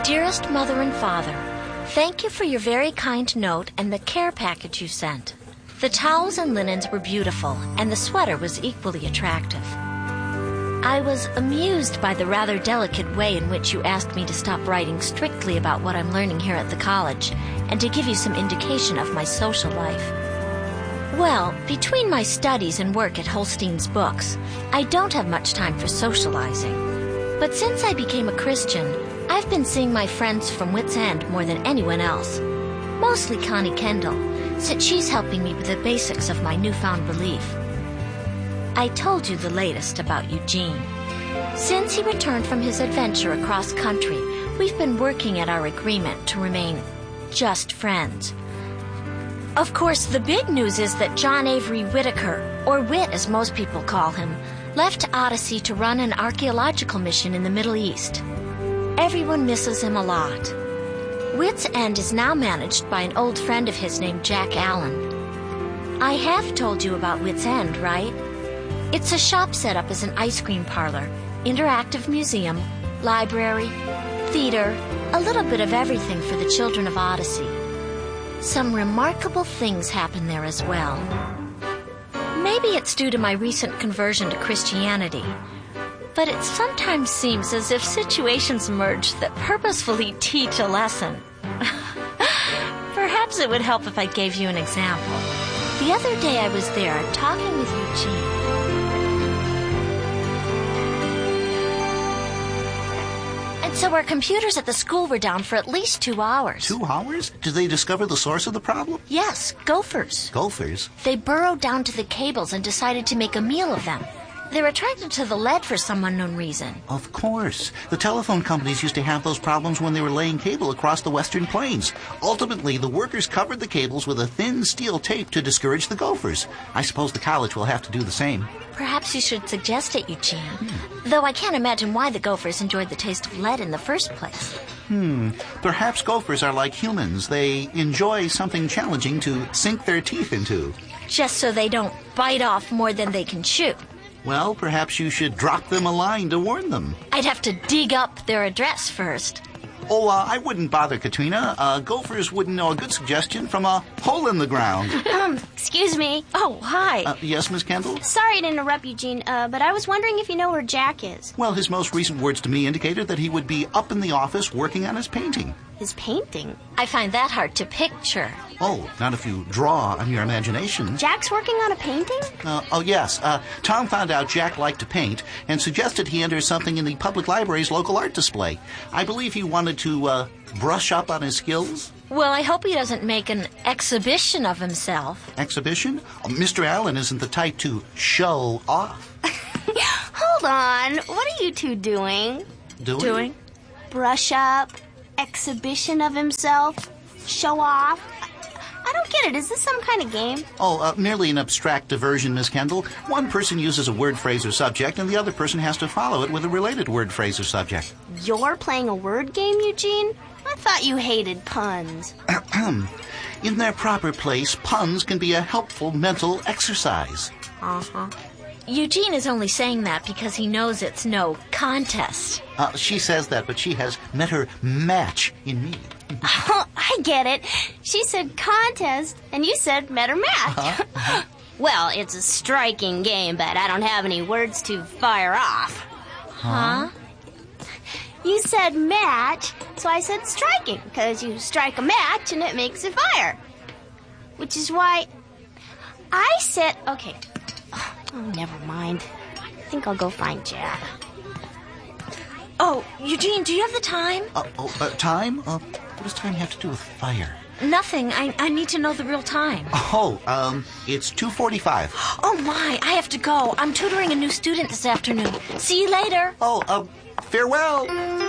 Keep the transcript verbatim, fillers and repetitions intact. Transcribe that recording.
Dearest Mother and Father, thank you for your very kind note and the care package you sent. The towels and linens were beautiful, and the sweater was equally attractive. I was amused by the rather delicate way in which you asked me to stop writing strictly about what I'm learning here at the college and to give you some indication of my social life. Well, between my studies and work at Holstein's Books, I don't have much time for socializing. But since I became a Christian, I've been seeing my friends from Wits End more than anyone else. Mostly Connie Kendall, since she's helping me with the basics of my newfound belief. I told you the latest about Eugene. Since he returned from his adventure across country, we've been working at our agreement to remain just friends. Of course, the big news is that John Avery Whitaker, or Whit as most people call him, left Odyssey to run an archaeological mission in the Middle East. Everyone misses him a lot. Wits End is now managed by an old friend of his named Jack Allen. I have told you about Wits End, right? It's a shop set up as an ice cream parlor, interactive museum, library, theater, a little bit of everything for the children of Odyssey. Some remarkable things happen there as well. Maybe it's due to my recent conversion to Christianity, but it sometimes seems as if situations emerge that purposefully teach a lesson. Perhaps it would help if I gave you an example. The other day I was there talking with Eugene. And so our computers at the school were down for at least two hours. Two hours? Did they discover the source of the problem? Yes, gophers. Gophers? They burrowed down to the cables and decided to make a meal of them. They're attracted to the lead for some unknown reason. Of course. The telephone companies used to have those problems when they were laying cable across the Western Plains. Ultimately, the workers covered the cables with a thin steel tape to discourage the gophers. I suppose the college will have to do the same. Perhaps you should suggest it, Eugene. Hmm. Though I can't imagine why the gophers enjoyed the taste of lead in the first place. Hmm. Perhaps gophers are like humans. They enjoy something challenging to sink their teeth into. Just so they don't bite off more than they can chew. Well, perhaps you should drop them a line to warn them. I'd have to dig up their address first. Oh, uh, I wouldn't bother, Katrina. Uh, gophers wouldn't know a good suggestion from a hole in the ground. Um, excuse me. Oh, hi. Uh, yes, Miss Kendall? Sorry to interrupt, Eugene, uh, but I was wondering if you know where Jack is. Well, his most recent words to me indicated that he would be up in the office working on his painting. His painting? I find that hard to picture. Oh, not if you draw on your imagination. Jack's working on a painting? Uh, oh, yes. Uh, Tom found out Jack liked to paint and suggested he enter something in the public library's local art display. I believe he wanted to uh, brush up on his skills. Well, I hope he doesn't make an exhibition of himself. Exhibition? Oh, Mister Allen isn't the type to show off. Hold on. What are you two doing? Doing? Doing? Brush up, exhibition of himself, show off. I don't get it. Is this some kind of game? Oh, uh, merely an abstract diversion, Miss Kendall. One person uses a word, phrase, or subject, and the other person has to follow it with a related word, phrase, or subject. You're playing a word game, Eugene? I thought you hated puns. In their proper place, puns can be a helpful mental exercise. Uh-huh. Eugene is only saying that because he knows it's no contest. Uh, she says that, but she has met her match in me. Oh, I get it. She said contest, and you said met her match. Uh-huh. Well, it's a striking game, but I don't have any words to fire off. Huh? You said match, so I said striking, because you strike a match and it makes it fire. Which is why I said... Okay. Oh, never mind. I think I'll go find Jack. Oh, Eugene, do you have the time? Uh, oh, uh, time? Uh, what does time have to do with fire? Nothing. I, I need to know the real time. Oh, um, it's two forty-five. Oh, my. I have to go. I'm tutoring a new student this afternoon. See you later. Oh, uh, farewell.